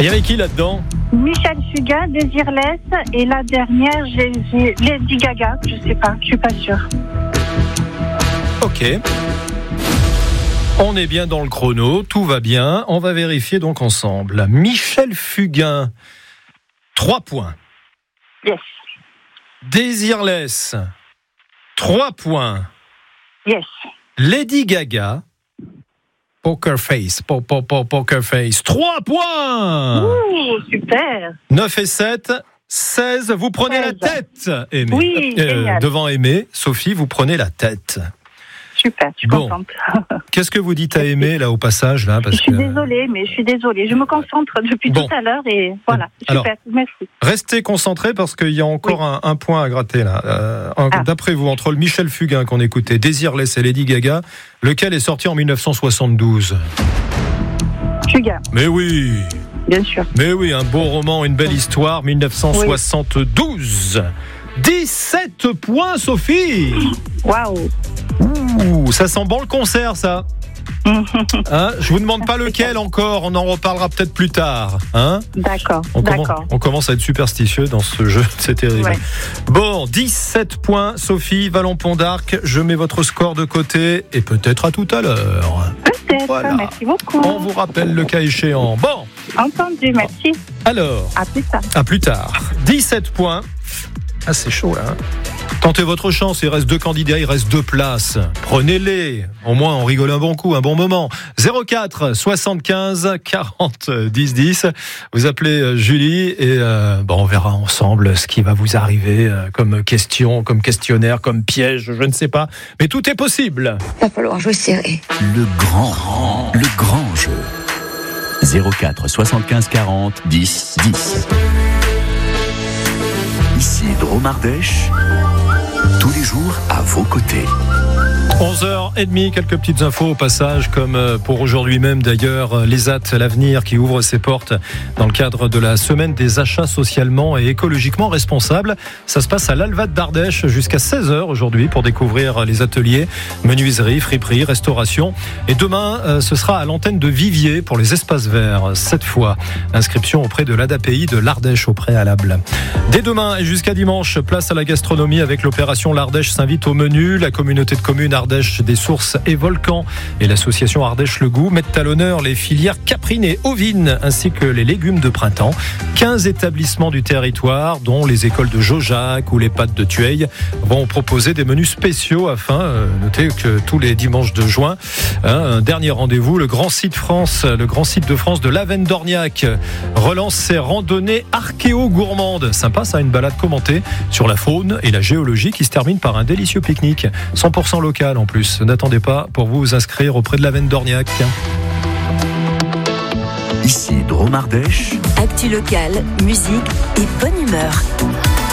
Il y avait qui là-dedans? Michel Fugain, Désirless, et la dernière, j'ai Lady Gaga, je sais pas, je suis pas sûre. Ok. On est bien dans le chrono, tout va bien. On va vérifier donc ensemble. Michel Fugain, 3 points. Yes. Désirless, 3 points. Yes. Lady Gaga, Poker Face, Poker Face, 3 points. Ouh, super. 9 et 7, 16. Vous prenez 16. la tête, Aimé. Oui, génial. Devant Aimé, Sophie, vous prenez la tête. Super, je suis contente. Qu'est-ce que vous dites à Aimé, là, au passage là, parce je suis désolée. Je me concentre depuis tout à l'heure et voilà. Super, alors, merci. Restez concentrés parce qu'il y a encore un point à gratter, là. D'après vous, entre le Michel Fugain qu'on écoutait, Désirless et Lady Gaga, lequel est sorti en 1972 ? Fugain. Mais oui. Bien sûr. Mais oui, un beau roman, une belle histoire, 1972. 17 points, Sophie. Waouh. Ouh, ça sent bon le concert, ça. Hein, je vous demande pas lequel encore, on en reparlera peut-être plus tard. Hein, d'accord. On commence à être superstitieux dans ce jeu, c'est terrible. Ouais. Bon, 17 points, Sophie, Vallon-Pont d'Arc. Je mets votre score de côté et peut-être à tout à l'heure. Peut-être, voilà. Merci beaucoup. On vous rappelle le cas échéant. Bon. Entendu, merci. Alors, à plus tard. À plus tard. 17 points. Ah, c'est chaud, là. Tentez votre chance, il reste 2 candidats, il reste 2 places. Prenez-les. Au moins, on rigole un bon coup, un bon moment. 04 75 40 10 10. Vous appelez Julie et on verra ensemble ce qui va vous arriver comme question, comme questionnaire, comme piège, je ne sais pas. Mais tout est possible. Il va falloir jouer serré. Le grand jeu. 04 75 40 10 10. Ici Drôme Ardèche, tous les jours à vos côtés. 11h30, quelques petites infos au passage, comme pour aujourd'hui même d'ailleurs, l'ESAT, l'avenir qui ouvre ses portes dans le cadre de la semaine des achats socialement et écologiquement responsables. Ça se passe à l'Alvat d'Ardèche jusqu'à 16h aujourd'hui pour découvrir les ateliers, menuiserie, friperie, restauration. Et demain, ce sera à l'antenne de Viviers pour les espaces verts, cette fois. Inscription auprès de l'ADAPI de l'Ardèche au préalable. Dès demain et jusqu'à dimanche, place à la gastronomie avec l'opération L'Ardèche s'invite au menu. La communauté de communes Ardèche des Sources et Volcans et l'association Ardèche Le Goût mettent à l'honneur les filières caprines et ovines ainsi que les légumes de printemps. 15 établissements du territoire, dont les écoles de Jaujac ou les pâtes de Tueil, vont proposer des menus spéciaux afin, notez que tous les dimanches de juin, un dernier rendez-vous, le grand site de France de l'Avenne-d'Orniac relance ses randonnées archéo-gourmandes. Sympa, ça, une balade commentée sur la faune et la géologie qui se termine par un délicieux pique-nique 100% local en plus. N'attendez pas pour vous inscrire auprès de l'Avenne-d'Orniac. Ici Drôme Ardèche. Actu local, musique et bonne humeur.